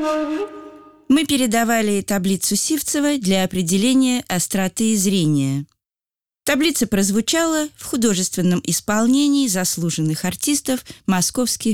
Мы передавали таблицу Сивцева для определения остроты зрения. Таблица прозвучала в художественном исполнении заслуженных артистов московских